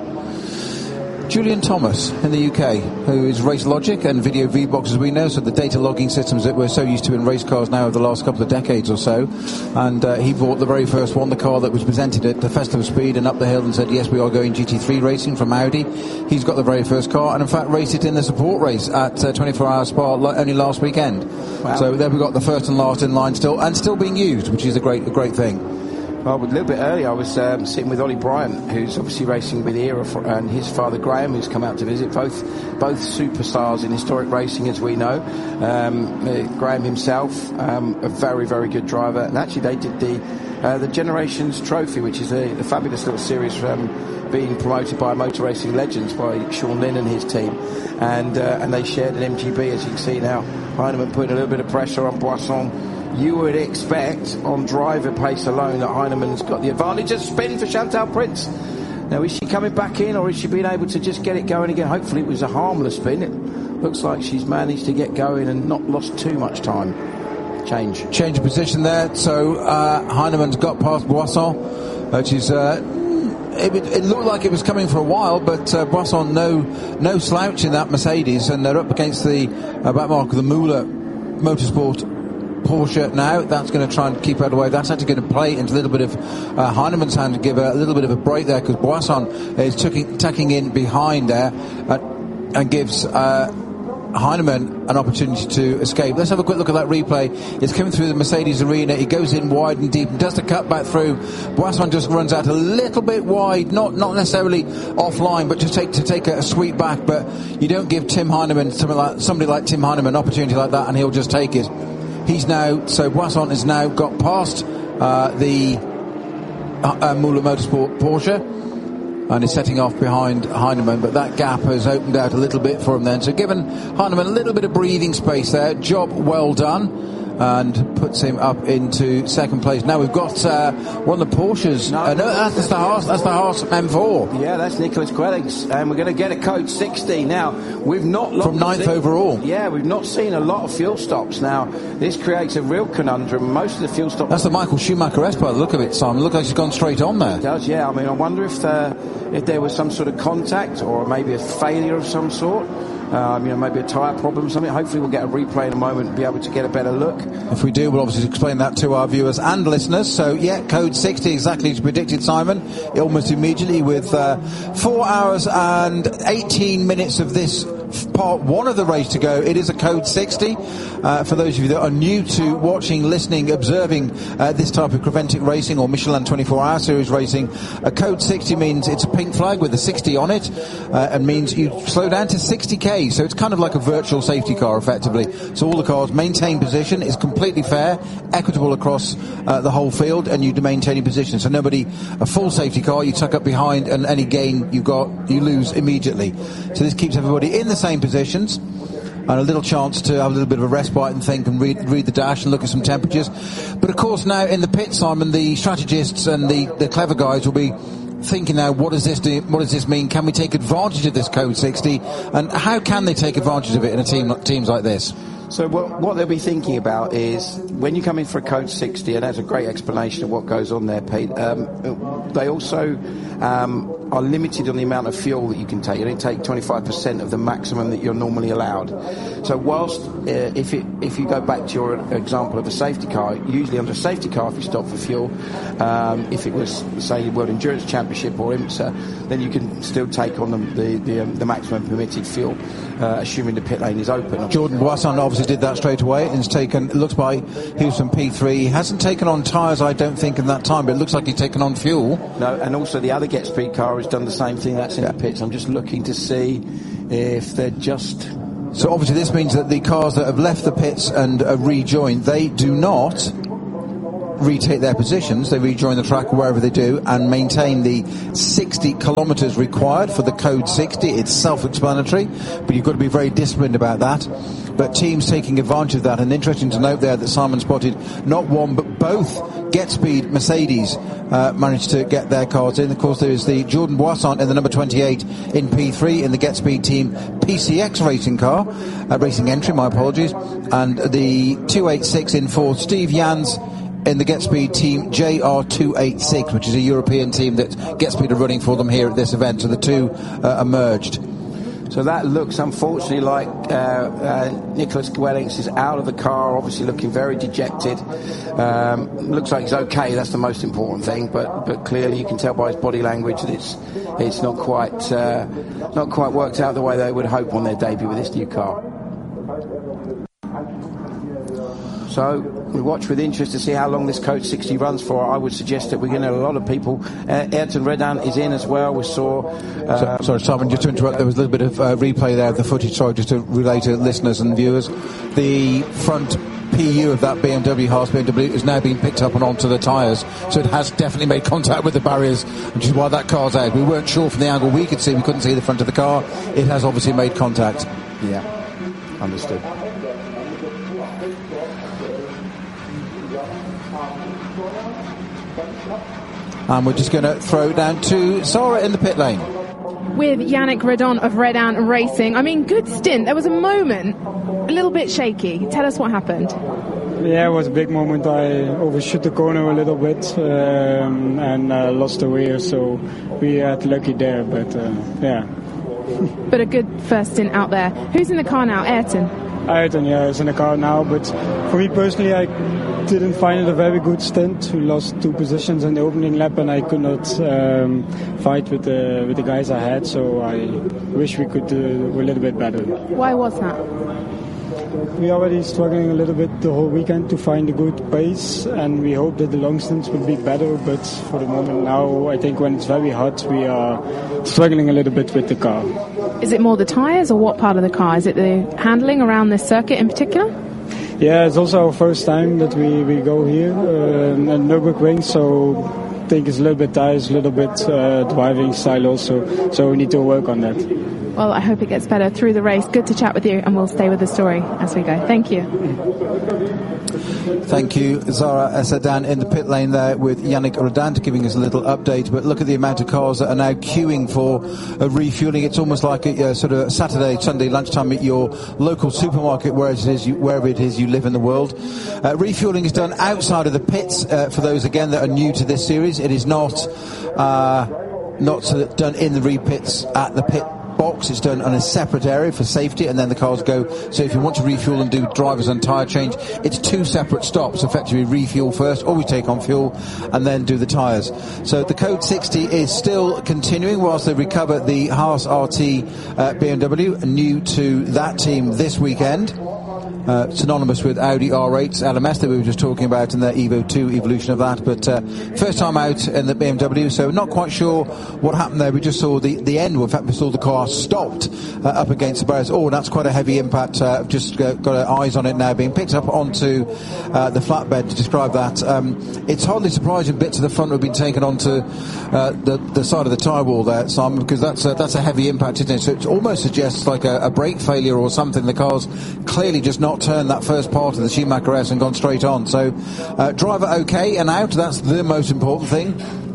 Julian Thomas in the U K, who is Race Logic and Video V-Box, as we know, so the data logging systems that we're so used to in race cars now over the last couple of decades or so. And uh, he bought the very first one, the car that was presented at the Festival of Speed and up the hill, and said, yes, we are going G T three racing from Audi. He's got the very first car, and in fact raced it in the support race at uh, twenty-four hour Spa only last weekend. Wow. So there we've got the first and last in line still, and still being used, which is a great, a great thing.
Well, a little bit earlier, I was um, sitting with Ollie Bryant, who's obviously racing with Era, for, and his father Graham, who's come out to visit. Both both superstars in historic racing, as we know. Um, uh, Graham himself, um, a very, very good driver. And actually, they did the uh, the Generations Trophy, which is a, a fabulous little series um, being promoted by Motor Racing Legends, by Sean Lynn and his team. And, uh, and they shared an M G B, as you can see now. Heinemann putting a little bit of pressure on Boisson. You would expect on driver pace alone that Heinemann's got the advantage of spin for Chantal Prince. Now, is she coming back in, or is she being able to just get it going again? Hopefully it was a harmless spin. It looks like she's managed to get going and not lost too much time. Change.
Change of position there. So uh, Heinemann's got past Boisson, which is... Uh, It, it looked like it was coming for a while, but uh, Boisson no no slouch in that Mercedes, and they're up against the uh, back mark of the Müller Motorsport Porsche now. That's going to try and keep out of the way. That's actually going to play into a little bit of uh, Heinemann's hand to give a, a little bit of a break there, because Boisson is tucking, tucking in behind there uh, and gives uh, Heinemann an opportunity to escape. Let's have a quick look at that replay. It's coming through the Mercedes arena. He goes in wide and deep and does the cut back through. Boisson just runs out a little bit wide, not not necessarily offline, but to take to take a, a sweep back. But you don't give Tim Heinemann, somebody like, somebody like Tim Heinemann, an opportunity like that, and he'll just take it. He's now, so Boisson has now got past uh, the uh, uh, Müller Motorsport Porsche, and is setting off behind Heinemann, but that gap has opened out a little bit for him then. So given Heinemann a little bit of breathing space there, job well done, and puts him up into second place. Now we've got uh, one of the Porsches. No, uh, no that's the Haas, that's the Haas M four.
Yeah, that's Nicholas Quellings, and we're going to get a code sixty. Now, we've not...
From ninth
seen,
overall.
Yeah, we've not seen a lot of fuel stops. Now, this creates a real conundrum. Most of the fuel stops...
That's the Michael Schumacher-esque by the look of it, Simon. Look like he's gone straight on there.
It does, yeah. I mean, I wonder if, the, if there was some sort of contact or maybe a failure of some sort. Um, you know, maybe a tyre problem or something. Hopefully we'll get a replay in a moment and be able to get a better look.
If we do, we'll obviously explain that to our viewers and listeners. So, yeah, code sixty, exactly as predicted, Simon, almost immediately, with uh, four hours and eighteen minutes of this part one of the race to go. It is a code sixty. Uh, for those of you that are new to watching, listening, observing uh, this type of Creventic racing or Michelin twenty-four hour series racing, a code sixty means it's a pink flag with a sixty on it, uh, and means you slow down to sixty k. So it's kind of like a virtual safety car, effectively. So all the cars maintain position. It's completely fair, equitable across uh, the whole field, and you maintain your position. So nobody, a full safety car, you tuck up behind, and any gain you've got, you lose immediately. So this keeps everybody in the same positions, and a little chance to have a little bit of a respite and think and read, read the dash and look at some temperatures. But of course now in the pit, Simon, the strategists and the, the clever guys will be thinking now, what does this do, what does this mean? Can we take advantage of this Code sixty? And how can they take advantage of it in a team teams like this?
So what, what they'll be thinking about is when you come in for a Code sixty, and that's a great explanation of what goes on there, Pete. Um, they also um, are limited on the amount of fuel that you can take. You only take twenty-five percent of the maximum that you're normally allowed. So whilst uh, if it, if you go back to your example of a safety car, usually under a safety car, if you stop for fuel, um, if it was say World Endurance Championship or IMSA, then you can still take on the the, the, um, the maximum permitted fuel, uh, assuming the pit lane is open.
Jordan Boisson obviously did that straight away, and he's taken, it looks like he was from P three. He hasn't taken on tyres, I don't think, in that time, but it looks like he's taken on fuel.
No, and also the other Get Speed car has done the same thing. That's in yeah. the pits. I'm just looking to see if they're just...
So obviously this means that the cars that have left the pits and uh, rejoined, they do not retake their positions. They rejoin the track wherever they do and maintain the sixty kilometres required for the Code sixty. It's self-explanatory, but you've got to be very disciplined about that. But teams taking advantage of that, and interesting to note there that Simon spotted not one but both Get Speed Mercedes uh, managed to get their cars in. Of course, there is the Jordan Boisson in the number twenty-eight in P three in the Get Speed team P C X racing car, uh, racing entry, my apologies, and the two eighty-six in fourth, Steve Jans in the Get Speed team J R two eighty-six, which is a European team that Get Speed are running for them here at this event. So the two uh, are merged.
So that looks, unfortunately, like uh, uh, Nicholas Gwellings is out of the car, obviously looking very dejected. Um, looks like he's okay, that's the most important thing, but but clearly you can tell by his body language that it's it's not quite uh, not quite worked out the way they would hope on their debut with this new car. So we watch with interest to see how long this Code sixty runs for. I would suggest that we're going to have a lot of people. Uh, Ayrton Redan is in as well. We saw... Um,
so, sorry, Simon, just to interrupt, there was a little bit of uh, replay there of the footage, sorry, just to relay to listeners and viewers. The front P U of that B M W, Haas B M W, is now being picked up and onto the tyres, so it has definitely made contact with the barriers, which is why that car's out. We weren't sure from the angle we could see, we couldn't see the front of the car. It has obviously made contact.
Yeah, understood.
And we're just going to throw down to Zara in the pit lane.
With Yannick Redon of Redan Racing. I mean, good stint. There was a moment, a little bit shaky. Tell us what happened.
Yeah, it was a big moment. I overshot the corner a little bit um, and uh, lost the rear, so we had lucky there, but uh, yeah.
But a good first stint out there. Who's in the car now? Ayrton?
Ayrton, yeah, is in the car now, but for me personally, I didn't find it a very good stint. We lost two positions in the opening lap, and I could not um, fight with the with the guys I had. So I wish we could do a little bit better.
Why was that?
We already struggling a little bit the whole weekend to find a good pace, and we hope that the long stints will be better. But for the moment now, I think when it's very hot, we are struggling a little bit with the car.
Is it more the tyres, or what part of the car? Is it the handling around this circuit in particular?
Yeah, it's also our first time that we, we go here uh, at Nürburgring, so I think it's a little bit tires, a little bit uh, driving style also, so we need to work on that.
Well, I hope it gets better through the race. Good to chat with you, and we'll stay with the story as we go. Thank you.
Thank you, Zara Esadan in the pit lane there with Yannick Redant giving us a little update. But look at the amount of cars that are now queuing for uh, refueling. It's almost like a uh, sort of Saturday, Sunday lunchtime at your local supermarket, wherever it is you, wherever it is you live in the world. Uh, refueling is done outside of the pits. Uh, for those again that are new to this series, it is not uh, not sort of done in the repits at the pit box. It's done on a separate area for safety, and then the cars go. So if you want to refuel and do drivers and tyre change, it's two separate stops. Effectively refuel first, always take on fuel, and then do the tyres. So the Code sixty is still continuing whilst they recover the Haas R T uh, B M W, new to that team this weekend. Uh, synonymous with Audi R eights L M S that we were just talking about in the Evo two evolution of that, but uh, first time out in the B M W, so not quite sure what happened there. We just saw the, the end, in fact we saw the car stopped uh, up against the barriers. Oh, that's quite a heavy impact. Uh, just got, got our eyes on it now, being picked up onto uh, the flatbed to describe that. Um, it's hardly surprising bits of the front have been taken onto uh, the, the side of the tyre wall there, Simon, because that's a, that's a heavy impact, isn't it? So it almost suggests like a, a brake failure or something. The car's clearly just not turned that first part of the Schumacher S and gone straight on. So uh, driver okay and out, that's the most important thing.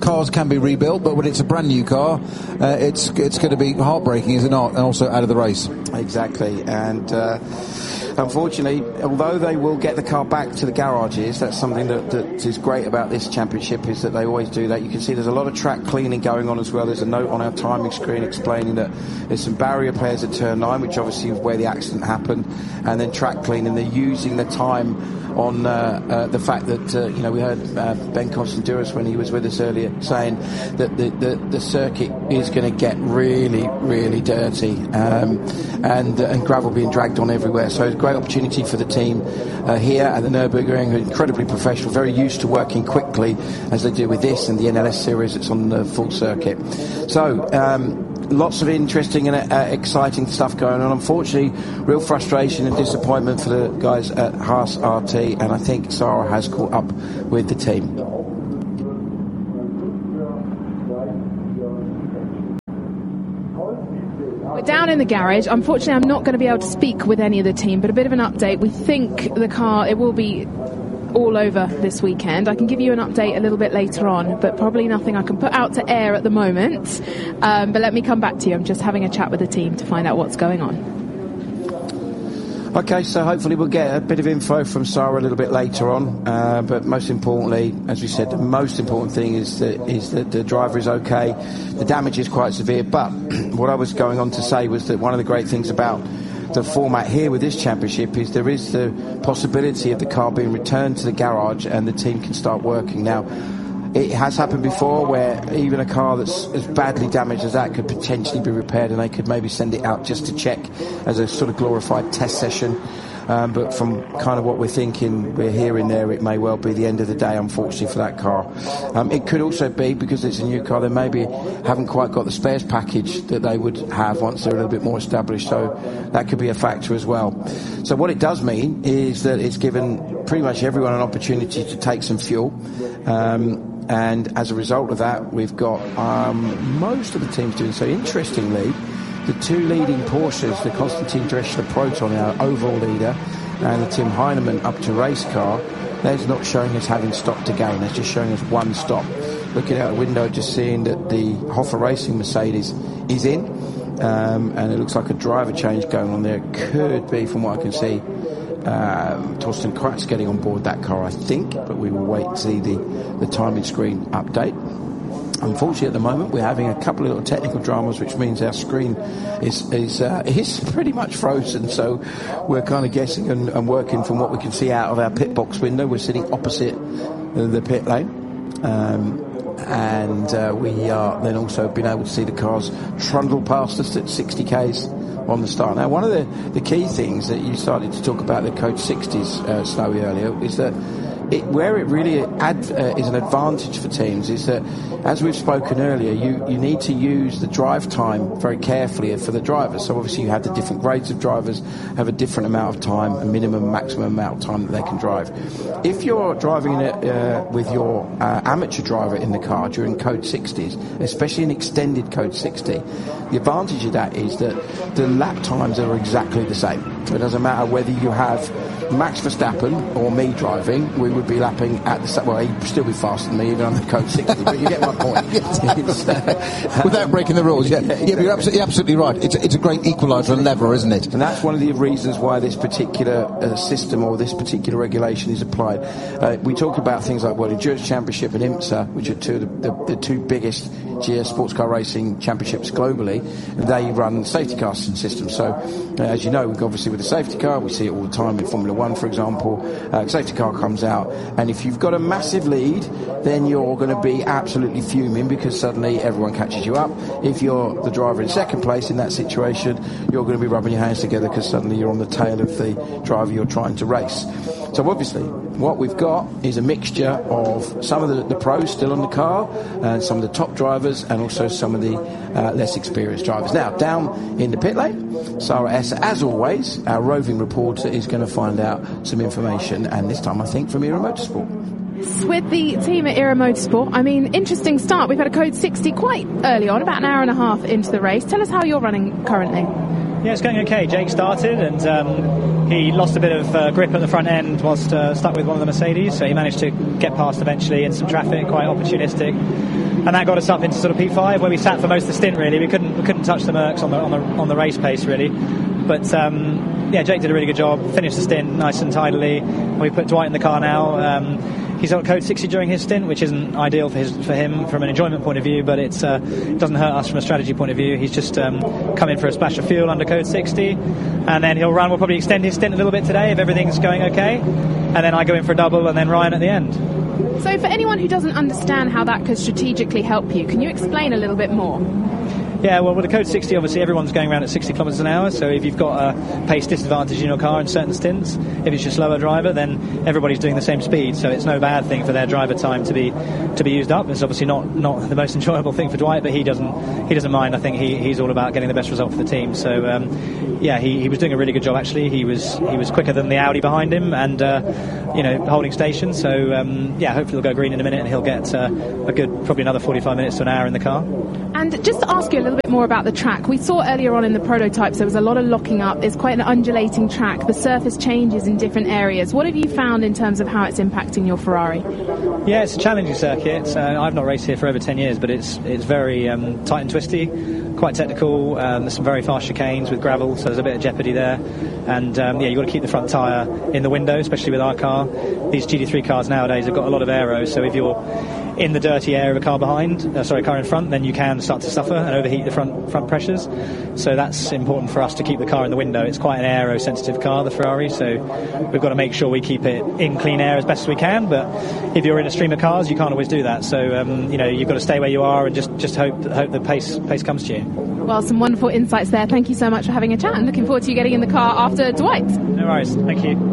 cars can be rebuilt, but when it's a brand new car, uh, it's it's going to be heartbreaking, is it not? And also out of the race.
Exactly, and uh, unfortunately, although they will get the car back to the garages, that's something that, that is great about this championship, is that they always do that. You can see there's a lot of track cleaning going on as well. There's a note on our timing screen explaining that there's some barrier pairs at turn nine, which obviously is where the accident happened, and then track cleaning. They're using the time on uh, uh, the fact that, uh, you know, we heard uh, Ben Constanduros when he was with us earlier saying that the, the, the circuit is going to get really, really dirty, um, and, uh, and gravel being dragged on everywhere. So it's a great opportunity for the team uh, here at the Nürburgring, who are incredibly professional, very used to working quickly as they do with this and the N L S series that's on the full circuit. So, um, lots of interesting and uh, exciting stuff going on. Unfortunately, real frustration and disappointment for the guys at Haas R T, and I think Sarah has caught up with the team.
We're down in the garage. Unfortunately, I'm not going to be able to speak with any of the team, but a bit of an update. We think the car, it will be all over this weekend. I can give you an update a little bit later on, but probably nothing I can put out to air at the moment. Um, but let me come back to you. I'm just having a chat with the team to find out what's going on.
Okay, so hopefully we'll get a bit of info from Sarah a little bit later on. Uh, but most importantly, as we said, the most important thing is that, is that the driver is okay. The damage is quite severe. But what I was going on to say was that one of the great things about the format here with this championship is there is the possibility of the car being returned to the garage and the team can start working. Now, it has happened before where even a car that's as badly damaged as that could potentially be repaired, and they could maybe send it out just to check as a sort of glorified test session. Um, but from kind of what we're thinking, we're hearing there, it may well be the end of the day, unfortunately, for that car. Um, it could also be, because it's a new car, they maybe haven't quite got the spares package that they would have once they're a little bit more established, so that could be a factor as well. So what it does mean is that it's given pretty much everyone an opportunity to take some fuel. Um, and as a result of that, we've got um, most of the teams doing so. Interestingly, the two leading Porsches, the Konstantin Drechsler Proton, our overall leader, and the Tim Heinemann up to race car, there's not showing us having stopped again. It's just showing us one stop. Looking out the window, just seeing that the Hoffa Racing Mercedes is in, um, and it looks like a driver change going on there. It could be, from what I can see, um, Torsten Kratz getting on board that car, I think, but we will wait to see the, the timing screen update. Unfortunately, at the moment, we're having a couple of little technical dramas, which means our screen is is uh, is pretty much frozen. So we're kind of guessing and, and working from what we can see out of our pit box window. We're sitting opposite the pit lane, um, and uh, we are then also been able to see the cars trundle past us at sixty kays on the start. Now, one of the, the key things that you started to talk about the Code sixties, uh, Snowy, earlier, is that It, where it really ad, uh, is an advantage for teams is that, as we've spoken earlier, you, you need to use the drive time very carefully for the drivers. So obviously you have the different grades of drivers have a different amount of time, a minimum, maximum amount of time that they can drive. If you're driving it uh, with your uh, amateur driver in the car during Code sixties, especially an extended Code sixty, the advantage of that is that the lap times are exactly the same. It doesn't matter whether you have Max Verstappen or me driving, we would be lapping at the same. Well, he'd still be faster than me even on the Code sixty, but you get my point. It's, uh,
Without breaking the rules, yeah. Yeah, but you're absolutely, you're absolutely right. It's, it's a great equaliser and lever, isn't it?
And that's one of the reasons why this particular uh, system or this particular regulation is applied. Uh, we talk about things like World Endurance Championship and IMSA, which are two of the, the, the two biggest G S sports car racing championships globally, and they run safety car systems. So, uh, as you know, obviously with the safety car, we see it all the time in Formula One, for example. Uh, safety car comes out, and if you've got a massive lead, then you're going to be absolutely fuming because suddenly everyone catches you up. If you're the driver in second place in that situation, you're going to be rubbing your hands together because suddenly you're on the tail of the driver you're trying to race. So obviously, what we've got is a mixture of some of the, the pros still on the car, and some of the top drivers, and also some of the uh, less experienced drivers. Now, down in the pit lane, Sarah S, as always, our roving reporter, is going to find out some information, and this time I think from Era Motorsport.
With the team at Era Motorsport, I mean, interesting start. We've had a Code sixty quite early on, about an hour and a half into the race. Tell us how you're running currently.
Yeah, it's going okay. Jake started and um, he lost a bit of uh, grip at the front end whilst uh, stuck with one of the Mercedes, so he managed to get past eventually in some traffic, quite opportunistic. and that got us up into sort of P five, where we sat for most of the stint. Really, we couldn't we couldn't touch the Mercs on the on the on the race pace really, but. Um, Yeah, Jake did a really good job, finished the stint nice and tidily. We put Dwight in the car now. Um, he's on code sixty during his stint, which isn't ideal for his for him from an enjoyment point of view, but it's, uh, it doesn't hurt us from a strategy point of view. He's just um, come in for a splash of fuel under code sixty, and then he'll run. We'll probably extend his stint a little bit today if everything's going okay, and then I go in for a double, and then Ryan at the end.
So for anyone who doesn't understand how that could strategically help you, can you explain a little bit more?
Yeah, well, with the code sixty, obviously everyone's going around at sixty kilometres an hour, so if you've got a pace disadvantage in your car in certain stints, if it's your slower driver, then everybody's doing the same speed, so it's no bad thing for their driver time to be to be used up. It's obviously not, not the most enjoyable thing for Dwight, but he doesn't he doesn't mind. I think he, he's all about getting the best result for the team. So um, yeah, he, he was doing a really good job actually. He was he was quicker than the Audi behind him, and uh, you know, holding station. So um, yeah, hopefully he'll go green in a minute, and he'll get uh, a good probably another forty-five minutes to an hour in the car.
And just to ask you a little bit more about the track, we saw earlier on in the prototypes there was a lot of locking up. It's quite an undulating track. The surface changes in different areas. What have you found in terms of how it's impacting your Ferrari? Yeah, it's a challenging circuit. Uh, I've not raced here for over ten years, but it's it's very um, tight and twisty, quite technical. Um, there's some very fast chicanes with gravel, so there's a bit of jeopardy there. And um, yeah, you've got to keep the front tyre in the window, especially with our car. These G T three cars nowadays have got a lot of aero, so if you're in the dirty air of a car behind, uh, sorry, car in front, then you can start to suffer and overheat the front front pressures. So that's important for us to keep the car in the window. It's quite an aero-sensitive car, the Ferrari, so we've got to make sure we keep it in clean air as best as we can. But if you're in a stream of cars, you can't always do that. So um, you know, you've got to stay where you are and just just hope hope the pace pace comes to you. Well, some wonderful insights there. Thank you so much for having a chat, and looking forward to you getting in the car after Dwight. No worries. Thank you.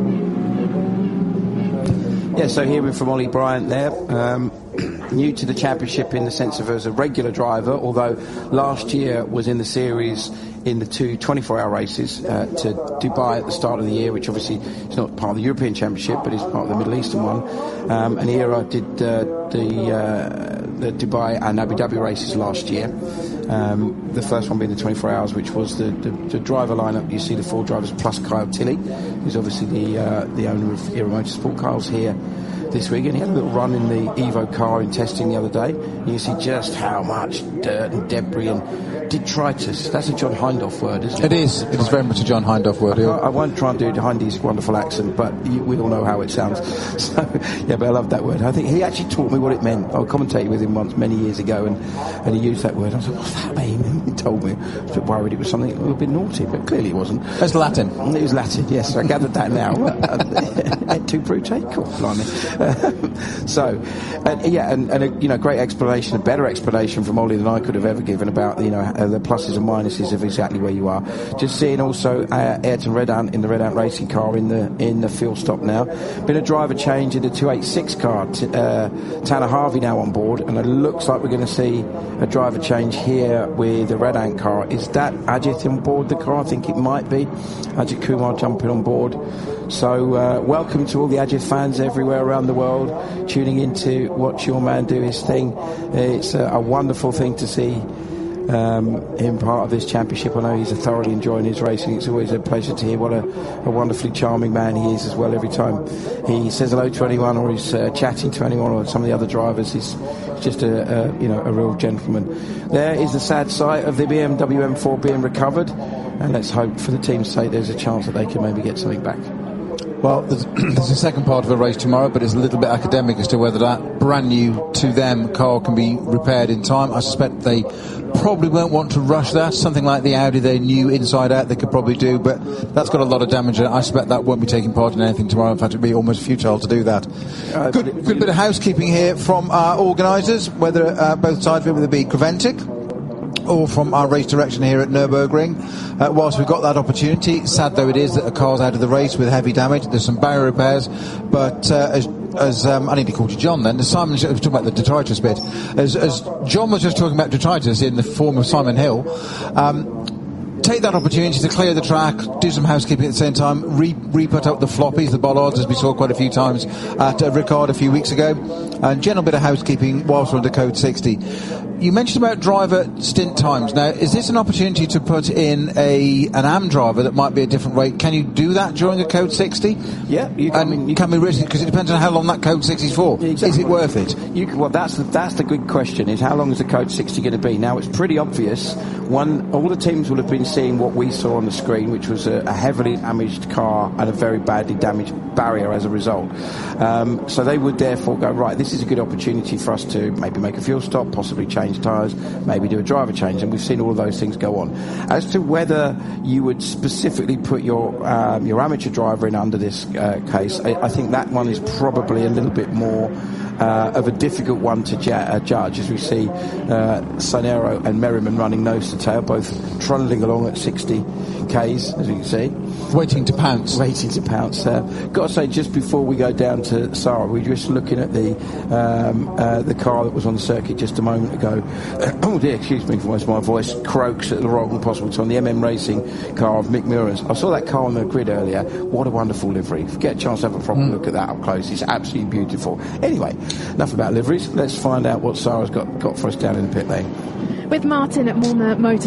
Yeah, so hearing from Ollie Bryant there, um, new to the championship in the sense of as a regular driver, although last year was in the series in the two twenty-four hour races uh, to Dubai at the start of the year, which obviously is not part of the European Championship, but is part of the Middle Eastern one. Um, and here I did uh, the, uh, the Dubai and Abu Dhabi races last year. Um, the first one being the twenty-four hours, which was the, the, the driver lineup. You see the four drivers plus Kyle Tilley, who's obviously the uh, the owner of Hero Motorsport. Kyle's here this week, and he had a little run in the Evo car in testing the other day. You see just how much dirt and debris and detritus. That's a John Hindhaugh word, isn't it?
It is. It is very much a John Hindhaugh word.
I, I won't try and do Hindy's wonderful accent, but you, we all know how it sounds. So, yeah, but I love that word. I think he actually taught me what it meant. I commentated with him once many years ago, and, and he used that word. I was like, what's that mean? And he told me. I was a bit worried it was something a little bit naughty, but clearly it wasn't.
It's Latin.
It was Latin, yes. I gathered that now. Et tu brute? Cool, blimey. So, uh, yeah, and, and a you know, great explanation, a better explanation from Ollie than I could have ever given about, you know, uh, the pluses and minuses of exactly where you are. Just seeing also uh, Ayrton Redant in the Redant racing car in the in the field stop now. Been a driver change in the two eighty-six car. T- uh, Tanner Harvey now on board, and it looks like we're going to see a driver change here with the Redant car. Is that Ajit on board the car? I think it might be. Ajit Kumar jumping on board. So uh, welcome to all the Ajit fans everywhere around the world tuning in to watch your man do his thing. It's a, a wonderful thing to see um, him part of this championship. I know he's thoroughly enjoying his racing. It's always a pleasure to hear what a, a wonderfully charming man he is as well every time he says hello to anyone or he's uh, chatting to anyone or some of the other drivers. He's just a, a you know a real gentleman. There is the sad sight of the B M W M four being recovered, and let's hope for the team's sake there's a chance that they can maybe get something back.
Well, there's, there's a second part of the race tomorrow, but it's a little bit academic as to whether that brand new to them car can be repaired in time. I suspect they probably won't want to rush that. Something like the Audi they knew inside out they could probably do, but that's got a lot of damage in it. I suspect that won't be taking part in anything tomorrow. In fact, it would be almost futile to do that. Uh, good, good bit of housekeeping here from our organisers, whether uh, both sides, whether it be Creventic or from our race direction here at Nürburgring. Uh, whilst we've got that opportunity, sad though it is that a car's out of the race with heavy damage. There's some barrier repairs, but uh, as, as um, I need to call you John then, as Simon was talking about the detritus bit, as, as John was just talking about detritus in the form of Simon Hill, um, take that opportunity to clear the track, do some housekeeping at the same time, re, re-put up the floppies, the bollards, as we saw quite a few times at uh, Ricard a few weeks ago. And general bit of housekeeping whilst we're under Code sixty. You mentioned about driver stint times. Now, is this an opportunity to put in a an A M driver that might be a different rate? Can you do that during a Code sixty?
Yeah, you can.
And
I mean, you
can we risk it? Because it depends on how long that Code sixty is for.
Exactly.
Is it worth it?
You can, well, that's the, that's the good question, is how long is the Code sixty going to be? Now, it's pretty obvious. One, all the teams will have been seeing what we saw on the screen, which was a, a heavily damaged car and a very badly damaged barrier as a result. Um, so they would therefore go, right, this is a good opportunity for us to maybe make a fuel stop, possibly change tyres, maybe do a driver change, and we've seen all of those things go on. As to whether you would specifically put your um, your amateur driver in under this uh, case, I, I think that one is probably a little bit more uh, of a difficult one to ju- uh, judge, as we see uh, Sanero and Merriman running nose to tail, both trundling along at sixty kays, as you can see.
Waiting to pounce.
Waiting to pounce. Uh, got to say, just before we go down to Sarah, we were just looking at the um, uh, the car that was on the circuit just a moment ago. Oh dear, excuse me for my voice croaks at the wrong possible time. The M M Racing car of Mick Murren's. I saw that car on the grid earlier. What a wonderful livery. If you get a chance to have a proper mm. look at that up close, it's absolutely beautiful. Anyway, enough about liveries. Let's find out what Sarah's got, got for us down in the pit lane.
With Martin at Moorna Motor